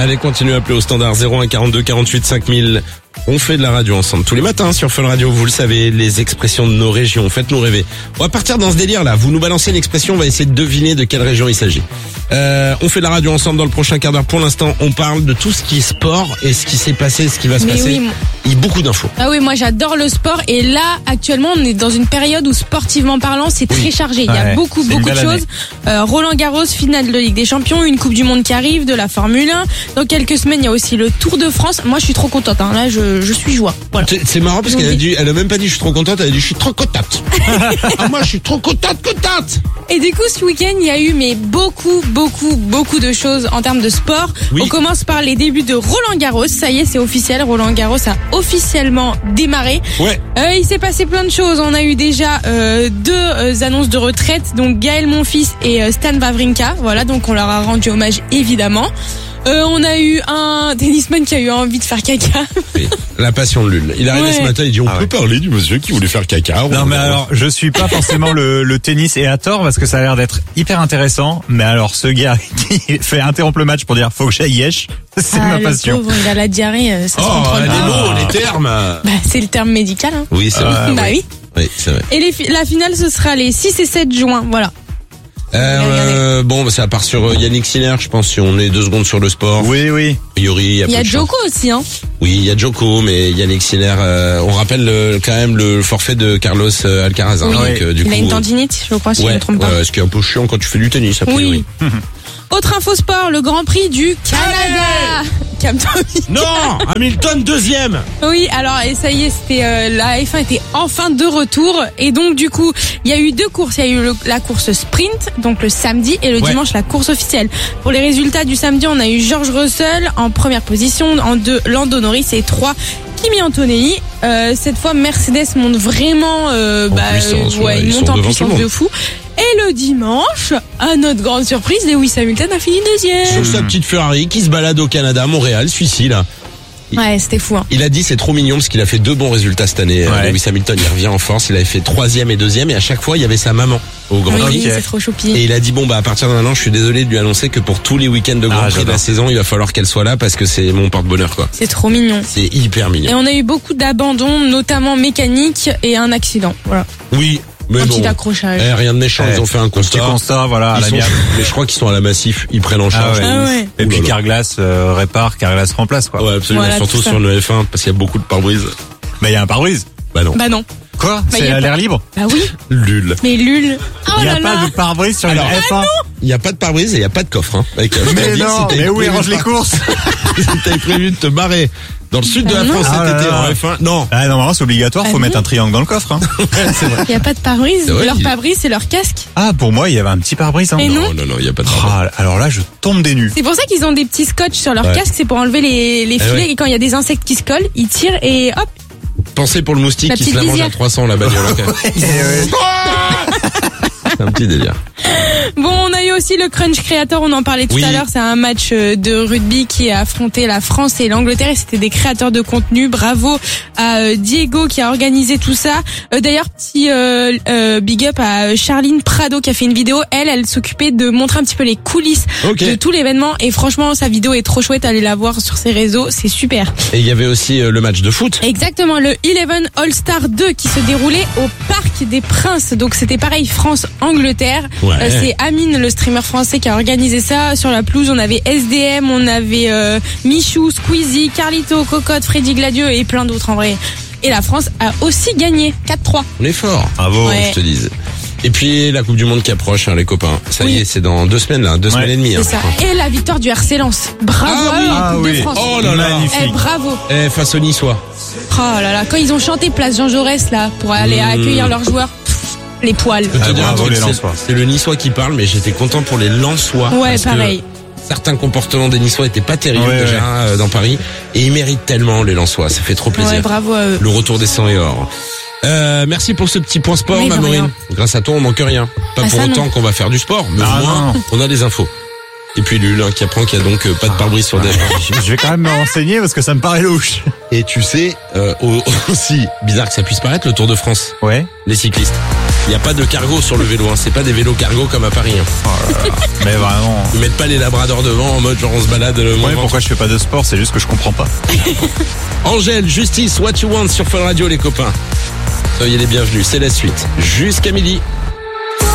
Allez, continuez à appeler au standard 01 42 48 5000. On fait de la radio ensemble tous les matins sur Fun Radio, vous le savez, les expressions de nos régions, faites-nous rêver. On va partir dans ce délire là, vous nous balancez une expression, on va essayer de deviner de quelle région il s'agit. On fait de la radio ensemble dans le prochain quart d'heure. Pour l'instant, on parle de tout ce qui est sport et ce qui s'est passé, ce qui va se passer. Oui, il y a beaucoup d'infos. Ah oui, moi j'adore le sport et là actuellement on est dans une période où sportivement parlant c'est très chargé. Il y a beaucoup de choses. Roland Garros, finale de Ligue des Champions, une Coupe du Monde qui arrive, de la Formule 1. Dans quelques semaines il y a aussi le Tour de France. Moi je suis trop contente. Là je suis joie. Voilà. C'est marrant parce elle a même pas dit je suis trop contente, elle a dit je suis trop contente. Moi je suis trop contente. Et du coup ce week-end il y a eu beaucoup de choses en termes de sport. Oui. On commence par les débuts de Roland Garros. Ça y est, c'est officiel. Roland Garros a officiellement démarré. Ouais. Il s'est passé plein de choses. On a eu déjà deux annonces de retraite, donc Gaël Monfils et Stan Wawrinka. Voilà, donc on leur a rendu hommage évidemment. On a eu un tennisman qui a eu envie de faire caca. Oui, la passion de Lul. Il est arrivé ce matin, il dit on peut parler du monsieur qui voulait faire caca. Non mais alors, je suis pas forcément le tennis et à tort parce que ça a l'air d'être hyper intéressant. Mais alors ce gars qui fait interrompre le match pour dire faut que j'aille yesh, c'est ma passion. Pauvre, il a la diarrhée, ça se contrôle pas. Les mots, les termes. C'est le terme médical. Hein. Oui, c'est vrai. Oui. Oui, c'est vrai. Et la finale ce sera les 6 et 7 juin, voilà. Bon, ça part sur Yannick Sinner, je pense, si on est 2 secondes sur le sport. Oui. A priori, il y a Djoko aussi, hein. Oui, il y a Djoko, mais Yannick Sinner, on rappelle quand même le forfait de Carlos Alcaraz. Oui. Donc, il a une tendinite, je crois, si je ne me trompe pas. Ce qui est un peu chiant quand tu fais du tennis, a priori. Oui. Autre info sport, le Grand Prix du Canada. Non, Hamilton 2e. Oui, alors et ça y est, c'était la F1 était enfin de retour et donc du coup, il y a eu 2 courses, il y a eu la course sprint donc le samedi et le dimanche la course officielle. Pour les résultats du samedi, on a eu George Russell en première position, en 2 Lando Norris et 3 Kimi Antonelli. Cette fois Mercedes monte vraiment ils montent en puissance de fou. Et le dimanche, à notre grande surprise, Lewis Hamilton a fini 2e. Sur sa petite Ferrari qui se balade au Canada, Montréal, celui-ci là. Ouais, c'était fou. Hein. Il a dit c'est trop mignon parce qu'il a fait 2 bons résultats cette année. Lewis Hamilton, il revient en force. Il avait fait 3e et 2e et à chaque fois il y avait sa maman au Grand Prix. Oui, c'est trop choupi. Et il a dit à partir de maintenant, je suis désolé de lui annoncer que pour tous les week-ends de Grand Prix de la saison, il va falloir qu'elle soit là parce que c'est mon porte-bonheur quoi. C'est trop mignon. C'est hyper mignon. Et on a eu beaucoup d'abandons, notamment mécaniques et un accident. Voilà. Oui. Mais petit accrochage. Rien de méchant, ils ont fait un constat. Petit constat, voilà. Mais je crois qu'ils sont à la Massif, ils prennent en charge. Et puis Carglass répare, Carglass remplace quoi. Ouais, absolument. Voilà, surtout sur le F1 parce qu'il y a beaucoup de pare-brise. Mais il y a un pare-brise. Bah non. Quoi? C'est à l'air libre? Bah oui. Lul. Mais Lul. Il n'y a pas de pare-brise sur la F1. Il n'y a pas de pare-brise et il n'y a pas de coffre. Hein. Mais non, mais où ils rangent les courses? Si t'avais prévu de te barrer dans le sud de la France cet été en F1, non. Normalement c'est obligatoire, faut mettre un triangle dans le coffre. Hein. C'est vrai. Il n'y a pas de pare-brise. Leur pare-brise, c'est leur casque. Ah, pour moi, il y avait un petit pare-brise. Hein. Non, il n'y a pas de pare-brise. Alors là, je tombe des nues. C'est pour ça qu'ils ont des petits scotch sur leur casque, c'est pour enlever les filets. Et quand il y a des insectes qui se collent, ils tirent et hop. Pensez pour le moustique qui se la mange à 300 la bagnole. C'est un petit délire. Bon, on a eu aussi le Crunch Creator, on en parlait tout à l'heure, c'est un match de rugby qui a affronté la France et l'Angleterre et c'était des créateurs de contenu. Bravo à Diego qui a organisé tout ça. D'ailleurs, petit big up à Charline Prado qui a fait une vidéo. Elle s'occupait de montrer un petit peu les coulisses de tout l'événement et franchement, sa vidéo est trop chouette, allez la voir sur ses réseaux, c'est super. Et il y avait aussi le match de foot. Exactement, le 11 All-Star 2 qui se déroulait au Parc des Princes. Donc c'était pareil, France-Angleterre. C'est Amine, le streamer français, qui a organisé ça. Sur la pelouse, on avait SDM, on avait Michou, Squeezie, Carlito, Cocotte, Freddy Gladieux et plein d'autres en vrai. Et la France a aussi gagné 4-3. On est fort. Bravo, je te dis. Et puis la Coupe du Monde qui approche, les copains. Ça y est, c'est dans 2 semaines là, 2 semaines et demie. C'est ça. Et la victoire du RC Lens. Bravo de France. Oh là là, magnifique. Bravo. Face aux Niçois. Oh là là, quand ils ont chanté Place Jean Jaurès là pour aller accueillir leurs joueurs. Les poils. C'est le Niçois qui parle, mais j'étais content pour les Lensois. Ouais, pareil. Certains comportements des Niçois étaient pas terribles dans Paris, et ils méritent tellement les Lensois. Ça fait trop plaisir. Ouais, bravo à eux. Le retour des 100 et or. Merci pour ce petit point sport, ma Maureen. Grâce à toi, on manque rien. Pas pour autant qu'on va faire du sport, mais au moins, on a des infos. Et puis Lul qui apprend qu'il y a donc pas de pare-brise sur des. Je vais quand même me renseigner parce que ça me paraît louche. Et tu sais, aussi bizarre que ça puisse paraître, le Tour de France. Ouais. Les cyclistes. Il n'y a pas de cargo sur le vélo, hein. C'est pas des vélos cargo comme à Paris. Hein. Oh là là. Mais vraiment. Ils mettent pas les labradors devant en mode genre on se balade. Ouais, pourquoi je fais pas de sport, c'est juste que je comprends pas. Angèle, Justice, What You Want sur Fun Radio les copains. Soyez les bienvenus, c'est la suite. Jusqu'à midi.